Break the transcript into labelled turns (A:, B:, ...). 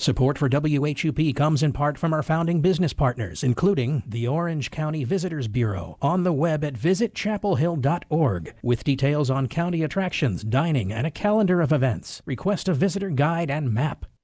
A: Support for WHUP comes in part from our founding business partners, including the Orange County Visitors Bureau, on the web at visitchapelhill.org, with details on county attractions, dining, and a calendar of events. Request a visitor guide and map